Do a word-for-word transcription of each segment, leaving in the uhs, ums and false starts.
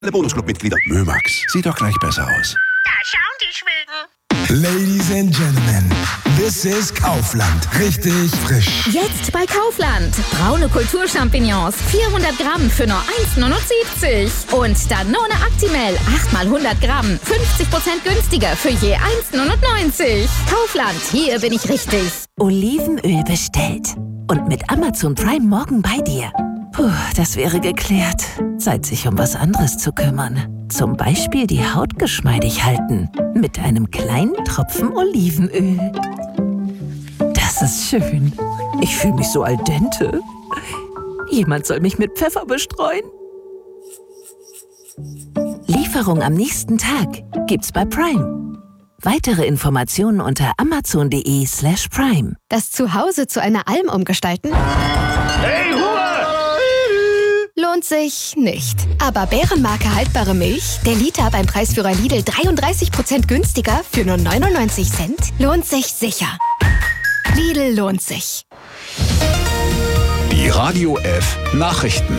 Alle Bonusclub-Mitglieder. Mömax, sieht doch gleich besser aus. Da schauen die Schweden. Ladies and Gentlemen, this is Kaufland. Richtig frisch. Jetzt bei Kaufland. Braune Kulturchampignons, vierhundert Gramm für nur eins Komma neunundsiebzig. Und Danone Actimel, acht mal hundert Gramm, fünfzig Prozent günstiger für je eins Komma neunundneunzig. Kaufland, hier bin ich richtig. Olivenöl bestellt. Und mit Amazon Prime morgen bei dir. Puh, das wäre geklärt. Zeit, sich um was anderes zu kümmern. Zum Beispiel die Haut geschmeidig halten. Mit einem kleinen Tropfen Olivenöl. Das ist schön. Ich fühle mich so al dente. Jemand soll mich mit Pfeffer bestreuen. Lieferung am nächsten Tag gibt's bei Prime. Weitere Informationen unter amazon.de slash prime. Das Zuhause zu einer Alm umgestalten? Hey, Ruhe! Lohnt sich nicht. Aber Bärenmarke haltbare Milch, der Liter beim Preisführer Lidl dreiunddreißig Prozent günstiger für nur neunundneunzig Cent, lohnt sich sicher. Lidl lohnt sich. Die Radio F Nachrichten.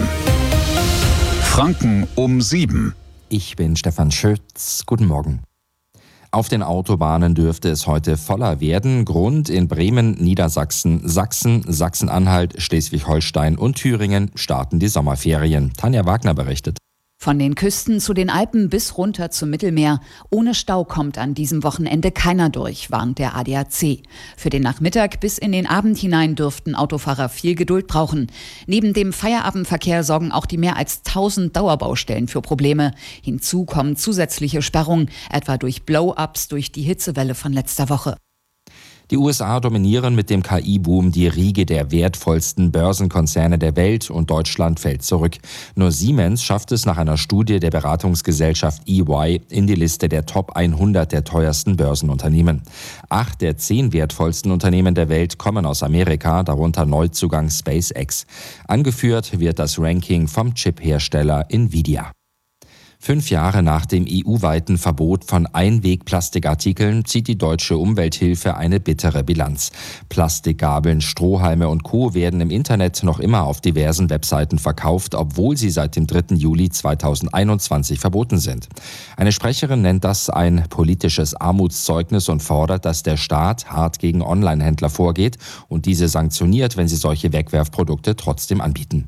Franken um sieben. Ich bin Stefan Schütz. Guten Morgen. Auf den Autobahnen dürfte es heute voller werden. Grund: in Bremen, Niedersachsen, Sachsen, Sachsen-Anhalt, Schleswig-Holstein und Thüringen starten die Sommerferien. Tanja Wagner berichtet. Von den Küsten zu den Alpen bis runter zum Mittelmeer. Ohne Stau kommt an diesem Wochenende keiner durch, warnt der A D A C. Für den Nachmittag bis in den Abend hinein dürften Autofahrer viel Geduld brauchen. Neben dem Feierabendverkehr sorgen auch die mehr als tausend Dauerbaustellen für Probleme. Hinzu kommen zusätzliche Sperrungen, etwa durch Blow-ups durch die Hitzewelle von letzter Woche. Die U S A dominieren mit dem K I-Boom die Riege der wertvollsten Börsenkonzerne der Welt und Deutschland fällt zurück. Nur Siemens schafft es nach einer Studie der Beratungsgesellschaft E Y in die Liste der Top hundert der teuersten Börsenunternehmen. Acht der zehn wertvollsten Unternehmen der Welt kommen aus Amerika, darunter Neuzugang SpaceX. Angeführt wird das Ranking vom Chip-Hersteller Nvidia. Fünf Jahre nach dem E U-weiten Verbot von Einwegplastikartikeln zieht die Deutsche Umwelthilfe eine bittere Bilanz. Plastikgabeln, Strohhalme und Co. werden im Internet noch immer auf diversen Webseiten verkauft, obwohl sie seit dem dritten Juli zweitausendeinundzwanzig verboten sind. Eine Sprecherin nennt das ein politisches Armutszeugnis und fordert, dass der Staat hart gegen Onlinehändler vorgeht und diese sanktioniert, wenn sie solche Wegwerfprodukte trotzdem anbieten.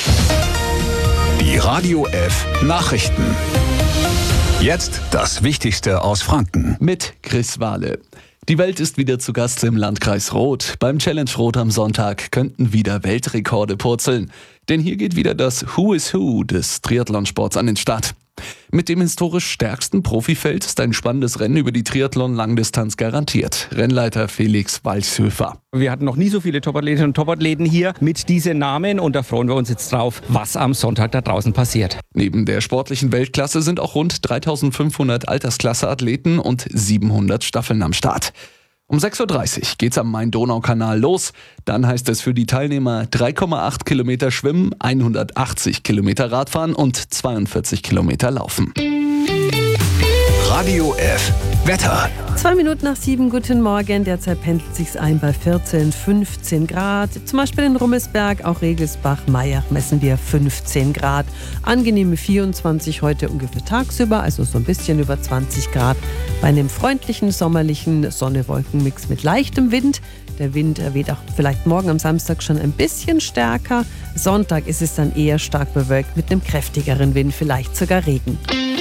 Die Radio F Nachrichten. Jetzt das Wichtigste aus Franken. Mit Chris Wahle. Die Welt ist wieder zu Gast im Landkreis Roth. Beim Challenge Roth am Sonntag könnten wieder Weltrekorde purzeln. Denn hier geht wieder das Who is Who des Triathlonsports an den Start. Mit dem historisch stärksten Profifeld ist ein spannendes Rennen über die Triathlon-Langdistanz garantiert. Rennleiter Felix Walshöfer. Wir hatten noch nie so viele Topathletinnen und Topathleten hier mit diesen Namen und da freuen wir uns jetzt drauf, was am Sonntag da draußen passiert. Neben der sportlichen Weltklasse sind auch rund dreitausendfünfhundert Altersklasse-Athleten und siebenhundert Staffeln am Start. Um sechs Uhr dreißig geht's am Main-Donau-Kanal los. Dann heißt es für die Teilnehmer drei Komma acht Kilometer schwimmen, hundertachtzig Kilometer Radfahren und zweiundvierzig Kilometer laufen. Radio F Wetter. Zwei Minuten nach sieben, guten Morgen. Derzeit pendelt sich's ein bei vierzehn, fünfzehn Grad. Zum Beispiel in Rummelsberg, auch Regelsbach, Meier messen wir fünfzehn Grad. Angenehme vierundzwanzig heute ungefähr tagsüber, also so ein bisschen über zwanzig Grad. Bei einem freundlichen, sommerlichen Sonne-Wolken-Mix mit leichtem Wind. Der Wind weht auch vielleicht morgen am Samstag schon ein bisschen stärker. Sonntag ist es dann eher stark bewölkt mit einem kräftigeren Wind, vielleicht sogar Regen.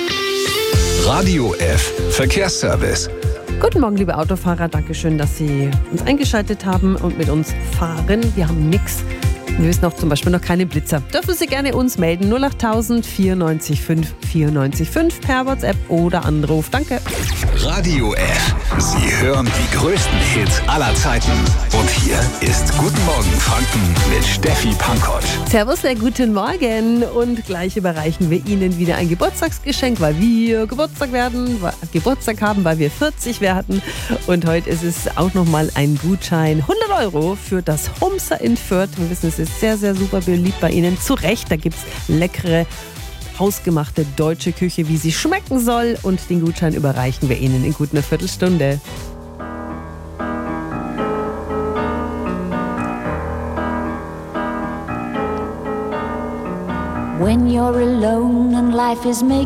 Radio F Verkehrsservice. Guten Morgen, liebe Autofahrer. Dankeschön, dass Sie uns eingeschaltet haben und mit uns fahren. Wir haben nichts. Wir wissen auch zum Beispiel noch keine Blitzer. Dürfen Sie gerne uns melden. null acht tausend vierundneunzig fünf vierundneunzig fünf per WhatsApp oder Anruf. Danke. Radio F. Sie hören die größten Hits aller Zeiten. Und hier ist Guten Morgen Franken mit Steffi Pankott. Servus, sehr guten Morgen. Und gleich überreichen wir Ihnen wieder ein Geburtstagsgeschenk, weil wir Geburtstag werden, Geburtstag haben, weil wir vierzig werden. Und heute ist es auch nochmal ein Gutschein. hundert Euro für das Homser in Fürth. Wir wissen, es ist sehr, sehr super beliebt bei Ihnen. Zu Recht, da gibt es leckere, hausgemachte deutsche Küche, wie sie schmecken soll. Und den Gutschein überreichen wir Ihnen in gut einer Viertelstunde. When you're alone and life is making